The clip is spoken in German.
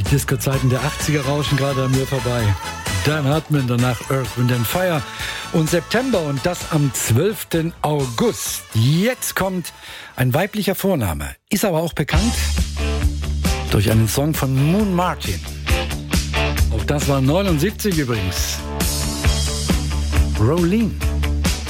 Die Disco-Zeiten der 80er rauschen gerade an mir vorbei. Dan Hartman, danach Earth, Wind and Fire und September und das am 12. August. Jetzt kommt ein weiblicher Vorname, ist aber auch bekannt durch einen Song von Moon Martin. Auch das war 79 übrigens. Rolene.